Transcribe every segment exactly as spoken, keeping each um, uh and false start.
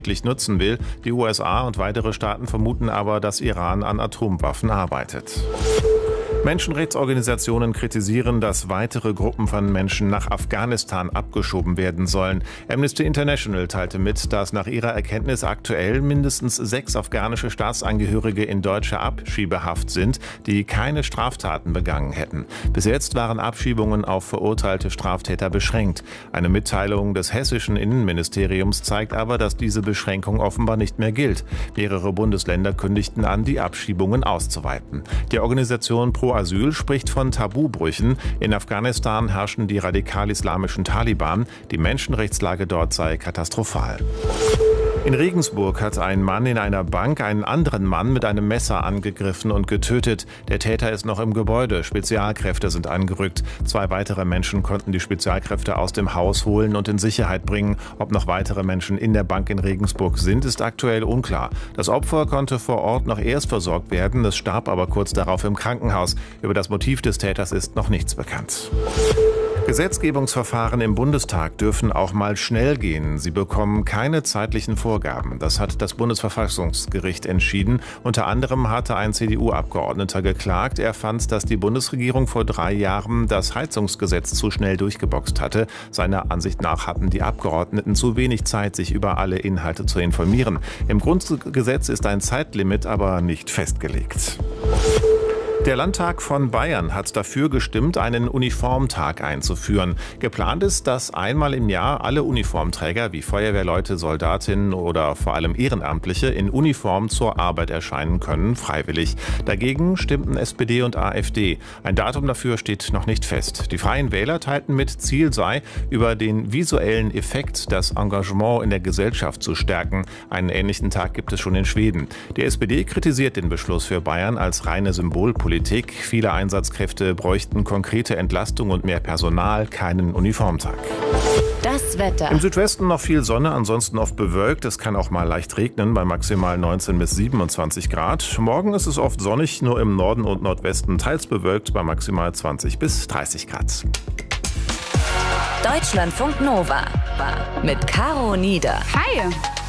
nutzen will. Die U S A und weitere Staaten vermuten aber, dass Iran an Atomwaffen arbeitet. Menschenrechtsorganisationen kritisieren, dass weitere Gruppen von Menschen nach Afghanistan abgeschoben werden sollen. Amnesty International teilte mit, dass nach ihrer Erkenntnis aktuell mindestens sechs afghanische Staatsangehörige in deutscher Abschiebehaft sind, die keine Straftaten begangen hätten. Bis jetzt waren Abschiebungen auf verurteilte Straftäter beschränkt. Eine Mitteilung des hessischen Innenministeriums zeigt aber, dass diese Beschränkung offenbar nicht mehr gilt. Mehrere Bundesländer kündigten an, die Abschiebungen auszuweiten. Die Organisation Pro Asyl spricht von Tabubrüchen. In Afghanistan herrschen die radikal-islamischen Taliban. Die Menschenrechtslage dort sei katastrophal. In Regensburg hat ein Mann in einer Bank einen anderen Mann mit einem Messer angegriffen und getötet. Der Täter ist noch im Gebäude. Spezialkräfte sind angerückt. Zwei weitere Menschen konnten die Spezialkräfte aus dem Haus holen und in Sicherheit bringen. Ob noch weitere Menschen in der Bank in Regensburg sind, ist aktuell unklar. Das Opfer konnte vor Ort noch erst versorgt werden. Es starb aber kurz darauf im Krankenhaus. Über das Motiv des Täters ist noch nichts bekannt. Gesetzgebungsverfahren im Bundestag dürfen auch mal schnell gehen. Sie bekommen keine zeitlichen Vorgaben. Das hat das Bundesverfassungsgericht entschieden. Unter anderem hatte ein C D U-Abgeordneter geklagt. Er fand, dass die Bundesregierung vor drei Jahren das Heizungsgesetz zu schnell durchgeboxt hatte. Seiner Ansicht nach hatten die Abgeordneten zu wenig Zeit, sich über alle Inhalte zu informieren. Im Grundgesetz ist ein Zeitlimit aber nicht festgelegt. Der Landtag von Bayern hat dafür gestimmt, einen Uniformtag einzuführen. Geplant ist, dass einmal im Jahr alle Uniformträger wie Feuerwehrleute, Soldatinnen oder vor allem Ehrenamtliche in Uniform zur Arbeit erscheinen können, freiwillig. Dagegen stimmten S P D und A f D. Ein Datum dafür steht noch nicht fest. Die Freien Wähler teilten mit, Ziel sei, über den visuellen Effekt das Engagement in der Gesellschaft zu stärken. Einen ähnlichen Tag gibt es schon in Schweden. Die S P D kritisiert den Beschluss für Bayern als reine Symbolpolitik. Politik. Viele Einsatzkräfte bräuchten konkrete Entlastung und mehr Personal, keinen Uniformtag. Das Wetter. Im Südwesten noch viel Sonne, ansonsten oft bewölkt. Es kann auch mal leicht regnen bei maximal neunzehn bis siebenundzwanzig Grad. Morgen ist es oft sonnig, nur im Norden und Nordwesten teils bewölkt bei maximal zwanzig bis dreißig Grad. Deutschlandfunk Nova mit Caro Nieder. Hi!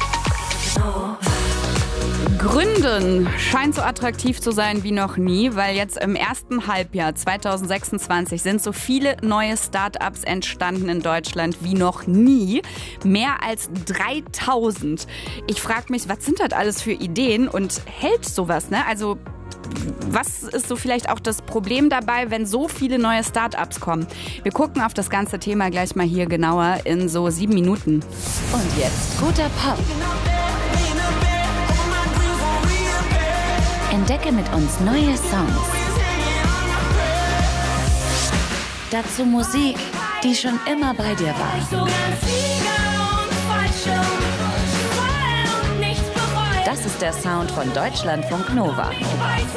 Gründen scheint so attraktiv zu sein wie noch nie, weil jetzt im ersten Halbjahr zwanzig sechsundzwanzig sind so viele neue Start-ups entstanden in Deutschland wie noch nie. Mehr als dreitausend. Ich frage mich, was sind das alles für Ideen und hält sowas, ne? Also was ist so vielleicht auch das Problem dabei, wenn so viele neue Start-ups kommen? Wir gucken auf das ganze Thema gleich mal hier genauer in so sieben Minuten. Und jetzt guter Pop. Entdecke mit uns neue Songs. Dazu Musik, die schon immer bei dir war. Das ist der Sound von Deutschlandfunk Nova.